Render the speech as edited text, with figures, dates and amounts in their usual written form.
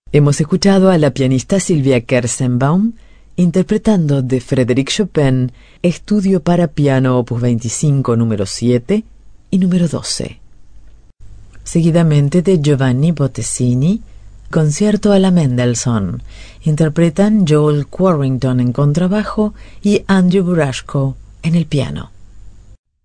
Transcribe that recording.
Hemos escuchado a la pianista Sylvia Kersenbaum interpretando de Frédéric Chopin Estudio para piano opus 25 número 7 y número 12. Seguidamente de Giovanni Bottesini, Concierto a la Mendelssohn. Interpretan Joel Quarrington en contrabajo y Andrew Burashko en el piano.